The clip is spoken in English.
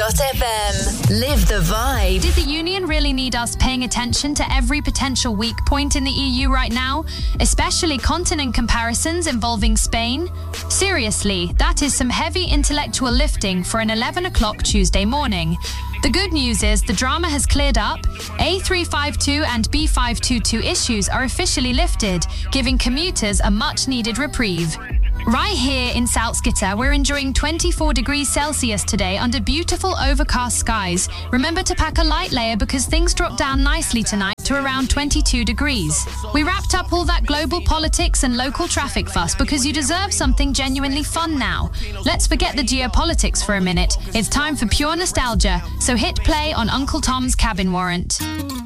FM. Live the vibe. Did the Union really need us paying attention to every potential weak point in the EU right now? Especially continent comparisons involving Spain? Seriously, that is some heavy intellectual lifting for an 11 o'clock Tuesday morning. The good news is the drama has cleared up. A352 and B522 issues are officially lifted, giving commuters a much-needed reprieve. Right here in Salzgitter, we're enjoying 24 degrees Celsius today under beautiful overcast skies. Remember to pack a light layer because things drop down nicely tonight to around 22 degrees. We wrapped up all that global politics and local traffic fuss because you deserve something genuinely fun now. Let's forget the geopolitics for a minute. It's time for pure nostalgia, so hit play on Uncle Tom's Cabin Warrant.